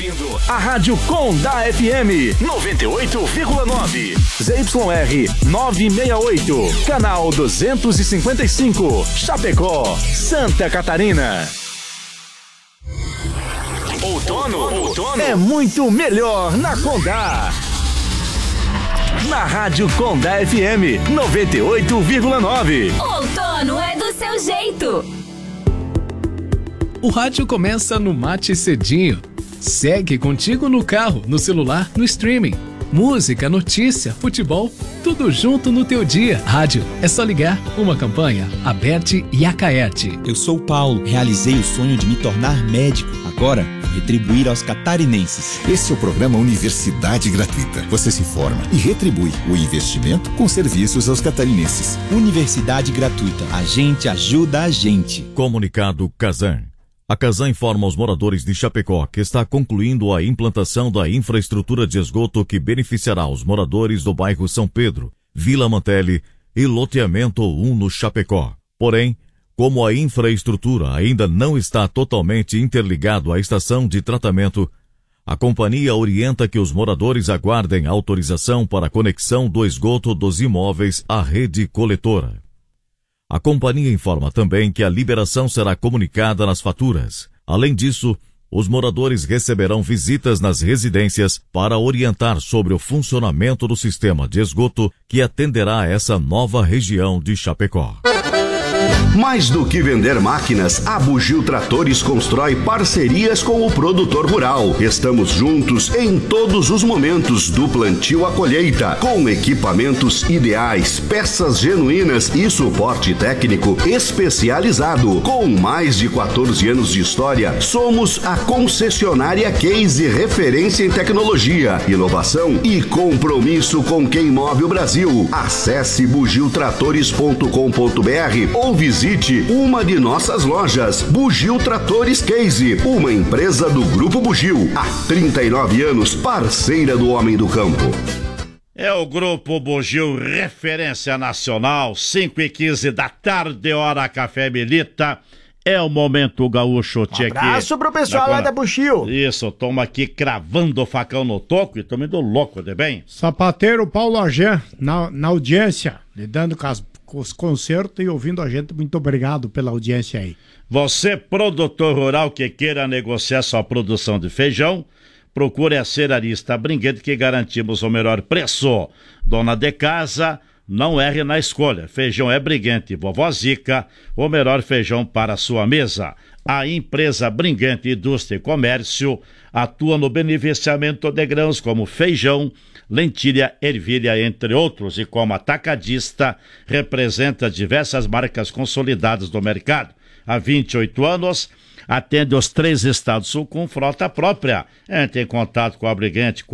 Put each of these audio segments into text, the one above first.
ouvindo a Rádio Condá FM 98,9. ZYR 968, canal 255, Chapecó, Santa Catarina. Outono é muito melhor na Condá. Na Rádio Condá FM 98,9. Outono é do seu jeito. O rádio começa no Mate Cedinho. Segue contigo no carro, no celular, no streaming. Música, notícia, futebol, tudo junto no teu dia. Rádio, é só ligar. Uma campanha, Aberte e Acaerte. Eu sou o Paulo, realizei o sonho de me tornar médico. Agora, vou retribuir aos catarinenses. Esse é o programa Universidade Gratuita. Você se forma e retribui o investimento com serviços aos catarinenses. Universidade Gratuita. A gente ajuda a gente. Comunicado Casan. A Casan informa aos moradores de Chapecó que está concluindo a implantação da infraestrutura de esgoto que beneficiará os moradores do bairro São Pedro, Vila Mantelli e Loteamento 1 no Chapecó. Porém, como a infraestrutura ainda não está totalmente interligado à estação de tratamento, a companhia orienta que os moradores aguardem autorização para a conexão do esgoto dos imóveis à rede coletora. A companhia informa também que a liberação será comunicada nas faturas. Além disso, os moradores receberão visitas nas residências para orientar sobre o funcionamento do sistema de esgoto que atenderá a essa nova região de Chapecó. Mais do que vender máquinas, a Bugio Tratores constrói parcerias com o produtor rural. Estamos juntos em todos os momentos, do plantio à colheita, com equipamentos ideais, peças genuínas e suporte técnico especializado. Com mais de 14 anos de história, somos a concessionária Case, referência em tecnologia, inovação e compromisso com quem move o Brasil. Acesse bugiotratores.com.br ou visite uma de nossas lojas. Bugio Tratores Case, uma empresa do Grupo Bugio, há 39 anos, parceira do homem do campo. É o Grupo Bugio, referência nacional, 5h15 da tarde, hora Café Milita. É o Momento Gaúcho, Tchê. Abraço pro pessoal lá da Bugio. Isso, toma aqui cravando o facão no toco e tamo indo louco, de bem? Sapateiro Paulo Agé, na audiência, lidando com os concertos e ouvindo a gente. Muito obrigado pela audiência aí. Você, produtor rural que queira negociar sua produção de feijão, procure a Cerealista Brinquedo, que garantimos o melhor preço. Dona de casa, não erre na escolha. Feijão é Briguente, Vovó Zica, o melhor feijão para a sua mesa. A empresa Briguente Indústria e Comércio atua no beneficiamento de grãos como feijão, lentilha, ervilha, entre outros, e como atacadista representa diversas marcas consolidadas do mercado. Há 28 anos, atende os 3 estados sul com frota própria. Entre em contato com a Briguente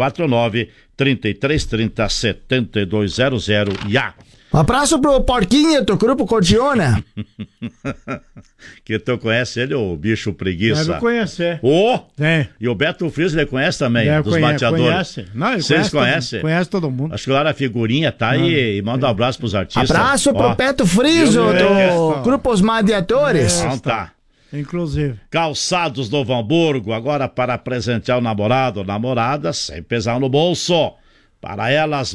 49-3330-7200 e a... Um abraço pro Porquinho do Grupo Cordiona. Que tu conhece ele, o bicho preguiça? Deve conhecer. E o Beto Friso, ele conhece também, dos mateadores. Conhece. Não, ele Vocês conhecem? Conhece todo mundo. Acho que lá na figurinha tá aí e manda um abraço pros artistas. Abraço pro Beto Friso do Grupo Os Mateadores. Então tá. Inclusive. Calçados Novo Hamburgo, agora para presentear o namorado ou namorada, sem pesar no bolso. Para elas,